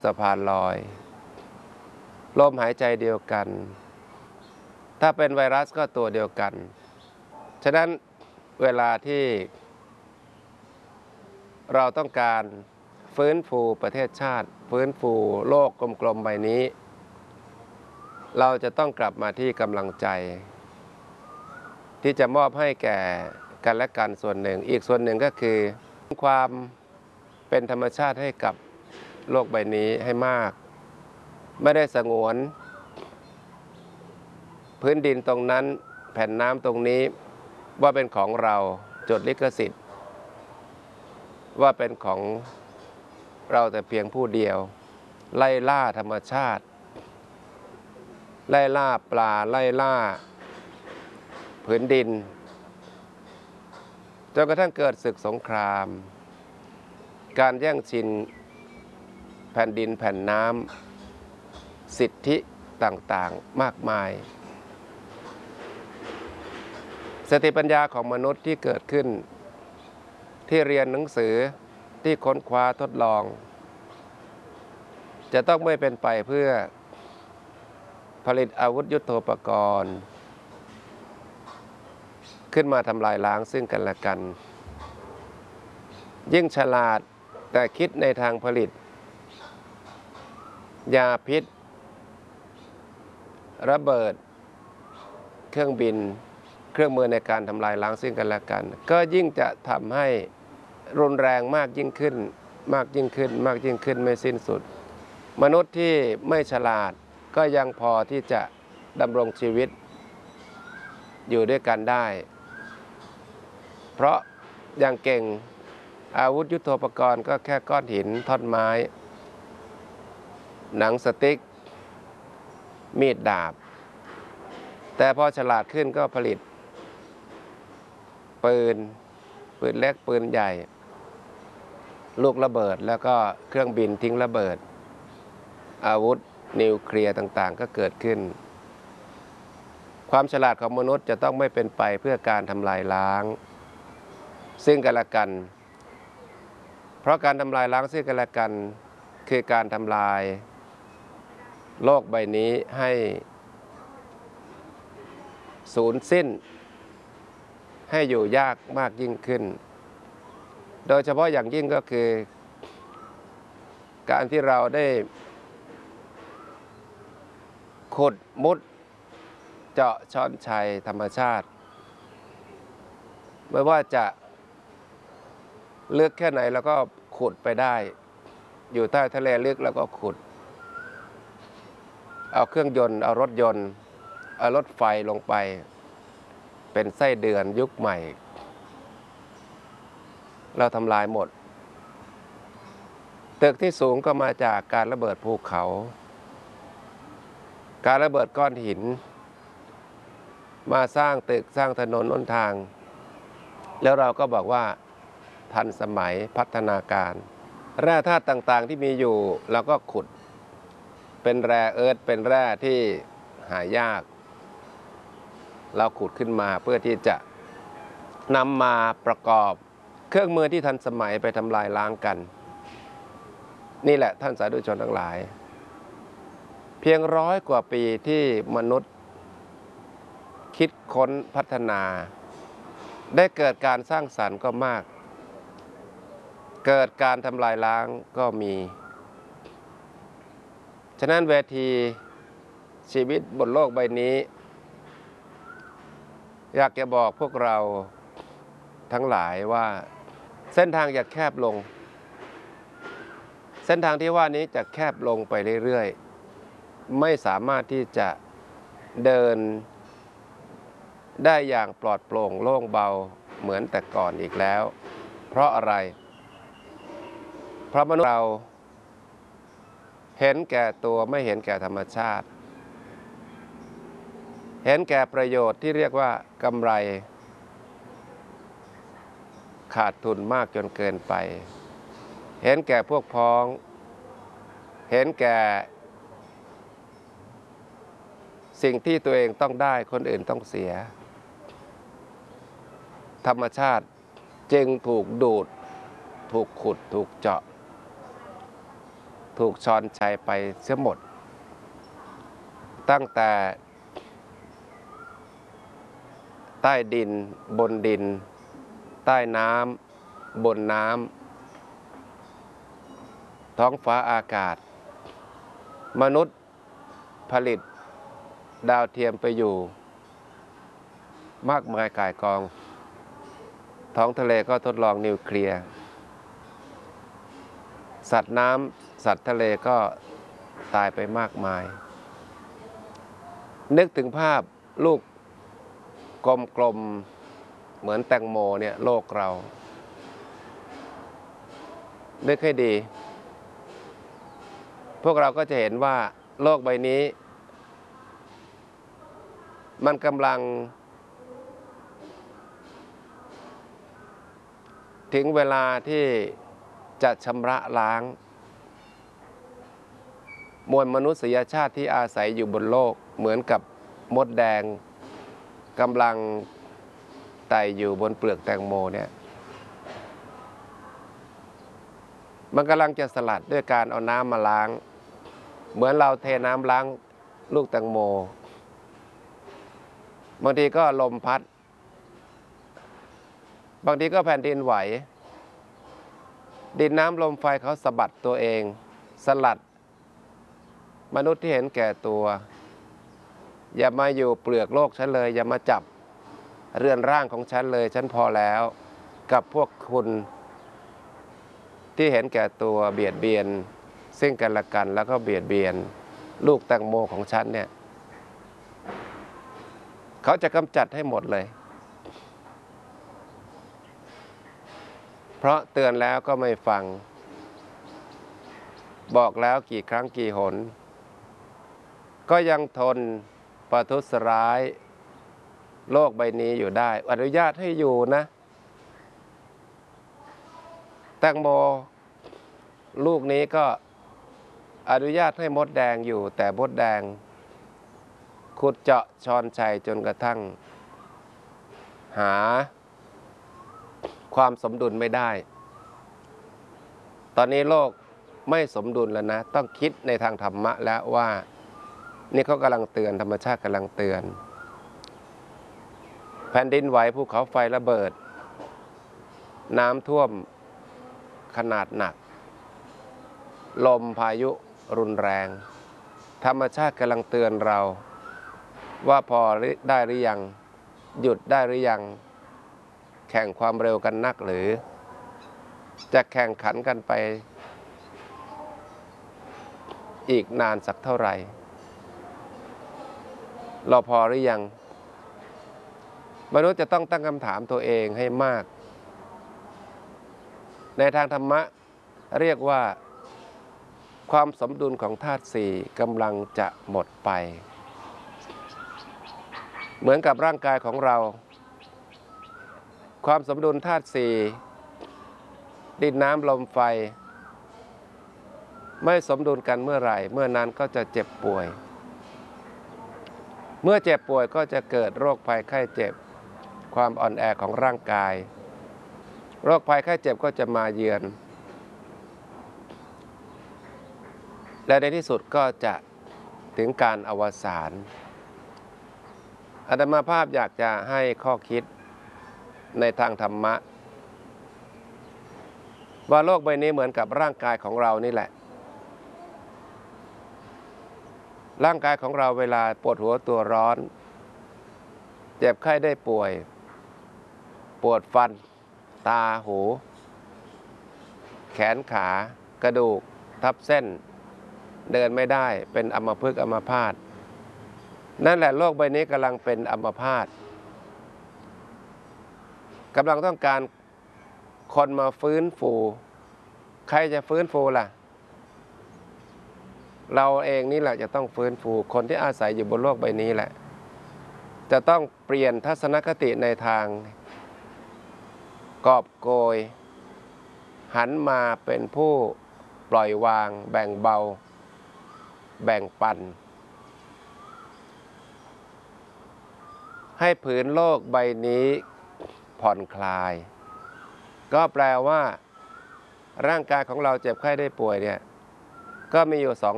สะพานลอยลมหายใจเดียวกันถ้าเป็นไวรัสก็ตัวเดียวกันฉะนั้นเวลาที่เราต้องการฟื้นฟูประเทศชาติฟื้นฟูโลกกลมๆใบนี้เราจะต้องกลับมาที่กำลังใจที่จะมอบให้แก่กันและกันส่วนหนึ่งอีกส่วนหนึ่งก็คือความเป็นธรรมชาติให้กับโลกใบนี้ให้มากไม่ได้สงวนพื้นดินตรงนั้นแผ่นน้ำตรงนี้ว่าเป็นของเราจดลิขสิทธิ์ว่าเป็นของเราแต่เพียงผู้เดียวไล่ล่าธรรมชาติไล่ล่าปลาไล่ล่าผืนดินจนกระทั่งเกิดศึกสงครามการแย่งชิงแผ่นดินแผ่นน้ำสิทธิต่างๆมากมายสติปัญญาของมนุษย์ที่เกิดขึ้นที่เรียนหนังสือที่ค้นคว้าทดลองจะต้องไม่เป็นไปเพื่อผลิตอาวุธยุทโธปกรณ์ขึ้นมาทำลายล้างซึ่งกันและกันยิ่งฉลาดแต่คิดในทางผลิตยาพิษระเบิดเครื่องบินเครื่องมือในการทำลายล้างซึ่งกันและกันก็ยิ่งจะทำให้รุนแรงมากยิ่งขึ้นมากยิ่งขึ้นมากยิ่งขึ้นไม่สิ้นสุดมนุษย์ที่ไม่ฉลาดก็ยังพอที่จะดำรงชีวิตอยู่ด้วยกันได้เพราะอย่างเก่งอาวุธยุทโธปกรณ์ก็แค่ก้อนหินท่อนไม้หนังสติ๊กมีดดาบแต่พอฉลาดขึ้นก็ผลิตปืนเล็กปืนใหญ่ลูกระเบิดแล้วก็เครื่องบินทิ้งระเบิดอาวุธนิวเคลียร์ต่างๆก็เกิดขึ้นความฉลาดของมนุษย์จะต้องไม่เป็นไปเพื่อการทำลายล้างซึ่งกันและกันเพราะการทำลายล้างซึ่งกันและกันคือการทำลายโลกใบนี้ให้สูญสิ้นให้อยู่ยากมากยิ่งขึ้นโดยเฉพาะอย่างยิ่งก็คือการที่เราได้ขุดมุดเจาะช้อนชัยธรรมชาติไม่ว่าจะลึกแค่ไหนเราก็ขุดไปได้อยู่ใต้ทะเลลึกแล้วก็ขุดเอาเครื่องยนต์เอารถยนต์เอารถไฟลงไปเป็นไส้เดือนยุคใหม่เราทำลายหมดตึกที่สูงก็มาจากการระเบิดภูเขาการระเบิดก้อนหินมาสร้างตึกสร้างถนนหนทางแล้วเราก็บอกว่าทันสมัยพัฒนาการแร่ธาตุต่างๆที่มีอยู่เราก็ขุดเป็นแร่เอิร์ธเป็นแร่ที่หายากเราขุดขึ้นมาเพื่อที่จะนำมาประกอบเครื่องมือที่ทันสมัยไปทำลายล้างกันนี่แหละท่านสาธุชนทั้งหลายเพียง100 กว่าปีที่มนุษย์คิดค้นพัฒนาได้เกิดการสร้างสรรค์ก็มากเกิดการทำลายล้างก็มีฉะนั้นเวทีชีวิตบนโลกใบนี้อยากจะบอกพวกเราทั้งหลายว่าเส้นทางจะแคบลงเส้นทางที่ว่านี้จะแคบลงไปเรื่อยๆไม่สามารถที่จะเดินได้อย่างปลอดโปร่งโล่งเบาเหมือนแต่ก่อนอีกแล้วเพราะอะไรเพราะมนุษย์เราเห็นแก่ตัวไม่เห็นแก่ธรรมชาติเห็นแก่ประโยชน์ที่เรียกว่ากำไรขาดทุนมากจนเกินไปเห็นแก่พวกพ้องเห็นแก่สิ่งที่ตัวเองต้องได้คนอื่นต้องเสียธรรมชาติจึงถูกดูดถูกขุดถูกเจาะถูกชอนชัยไปเสียหมดตั้งแต่ใต้ดินบนดินใต้น้ำบนน้ำท้องฟ้าอากาศมนุษย์ผลิตดาวเทียมไปอยู่มากมายก่ายกองท้องทะเลก็ทดลองนิวเคลียร์สัตว์น้ำสัตว์ทะเลก็ตายไปมากมายนึกถึงภาพลูกกลมๆเหมือนแตงโมเนี่ยโลกเรานึกให้ดีพวกเราก็จะเห็นว่าโลกใบนี้มันกำลังถึงเวลาที่จะชำระล้างมวลมนุษยชาติที่อาศัยอยู่บนโลกเหมือนกับมดแดงกำลังไต่อยู่บนเปลือกแตงโมเนี่ยมันกำลังจะสลัดด้วยการเอาน้ำมาล้างเหมือนเราเทน้ำล้างลูกแตงโมบางทีก็ลมพัดบางทีก็แผ่นดินไหวดินน้ำลมไฟเขาสะบัดตัวเองสลัดมนุษย์ที่เห็นแก่ตัวอย่ามาอยู่เปลือกโลกฉันเลยอย่ามาจับเรือนร่างของฉันเลยฉันพอแล้วกับพวกคุณที่เห็นแก่ตัวเบียดเบียนซึ่งกันและกันแล้วก็เบียดเบียนลูกแตงโมของฉันเนี่ยเขาจะกำจัดให้หมดเลยเพราะเตือนแล้วก็ไม่ฟังบอกแล้วกี่ครั้งกี่หนก็ยังทนประทุษร้ายโลกใบนี้อยู่ได้อนุญาตให้อยู่นะแตงโมลูกนี้ก็อนุญาตให้มดแดงอยู่แต่มดแดงขุดเจาะชอนชัยจนกระทั่งหาความสมดุลไม่ได้ตอนนี้โลกไม่สมดุลแล้วนะต้องคิดในทางธรรมะแล้วว่านี่เขากำลังเตือนธรรมชาติกำลังเตือนแผ่นดินไหวภูเขาไฟระเบิดน้ำท่วมขนาดหนักลมพายุรุนแรงธรรมชาติกำลังเตือนเราว่าพอได้หรือยังหยุดได้หรือยังแข่งความเร็วกันนักหรือจะแข่งขันกันไปอีกนานสักเท่าไหร่เราพอหรือยังมนุษย์จะต้องตั้งคำถามตัวเองให้มากในทางธรรมะเรียกว่าความสมดุลของธาตุสี่กำลังจะหมดไปเหมือนกับร่างกายของเราความสมดุลธาตุสี่ดินน้ำลมไฟไม่สมดุลกันเมื่อไหร่เมื่อนั้นก็จะเจ็บป่วยเมื่อเจ็บป่วยก็จะเกิดโรคภัยไข้เจ็บความอ่อนแอของร่างกายโรคภัยไข้เจ็บก็จะมาเยือนและในที่สุดก็จะถึงการอวสานอาตมาภาพอยากจะให้ข้อคิดในทางธรรมะว่าโลกใบนี้เหมือนกับร่างกายของเรานี่แหละร่างกายของเราเวลาปวดหัวตัวร้อนเจ็บไข้ได้ป่วยปวดฟันตาหูแขนขากระดูกทับเส้นเดินไม่ได้เป็นอัมพฤกษ์อัมพาตนั่นแหละโลกใบนี้กำลังเป็นอัมพาตกำลังต้องการคนมาฟื้นฟูใครจะฟื้นฟูล่ะเราเองนี่แหละจะต้องฟื้นฟูคนที่อาศัยอยู่บนโลกใบนี้แหละจะต้องเปลี่ยนทัศนคติในทางกอบโกยหันมาเป็นผู้ปล่อยวางแบ่งเบาแบ่งปันให้ผืนโลกใบนี้ผ่อนคลายก็แปลว่าร่างกายของเราเจ็บไข้ได้ป่วยเนี่ยก็มีอยู่สอง